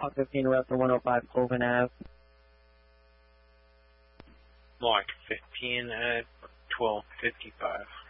Hawk 15 Rep to 105 Colvin Ave. Block 15 at 12:55.